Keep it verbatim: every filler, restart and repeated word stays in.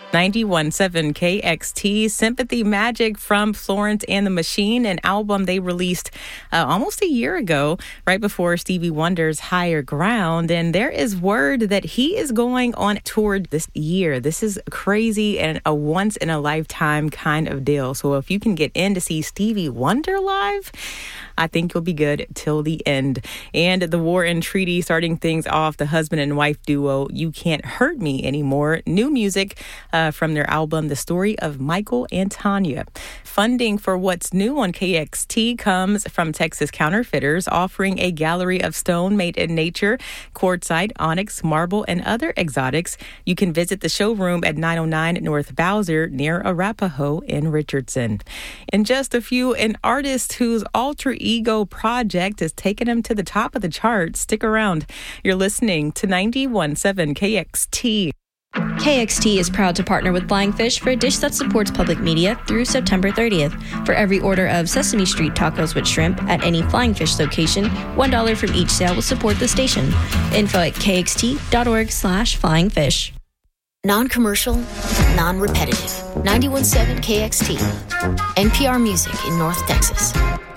ninety-one point seven K X T, Sympathy Magic from Florence and the Machine, an album they released uh, almost a year ago, right before Stevie Wonder's Higher Ground. And there is word that he is going on tour this year. This is crazy and a once-in-a-lifetime kind of deal. So if you can get in to see Stevie Wonder live, I think you'll be good till the end. And The War and Treaty starting things off, the husband and wife duo You Can't Hurt Me Anymore. New music uh, from their album, The Story of Michael and Tanya. Funding for What's New on K X T comes from Texas Counterfeiters, offering a gallery of stone made in nature, quartzite, onyx, marble, and other exotics. You can visit the showroom at nine oh nine North Bowser near Arapahoe in Richardson. In just a few, an artist whose alter ego project is taking him to the top of the charts. Stick around. You're listening to ninety-one point seven K X T. K X T is proud to partner with Flying Fish for a dish that supports public media through September thirtieth. For every order of Sesame Street tacos with shrimp at any Flying Fish location, one dollar from each sale will support the station. Info at kxt.org slash flying fish. Non-commercial, non-repetitive. ninety-one point seven K X T. N P R Music in North Texas.